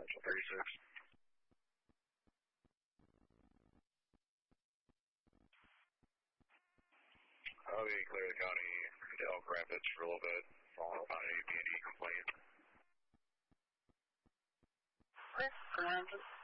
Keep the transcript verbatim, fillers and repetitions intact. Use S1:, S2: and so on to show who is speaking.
S1: thirty-six. I'll be clear the county to Elk Rapids for a little bit, following up on a B and E complaint.
S2: Okay, three hundred.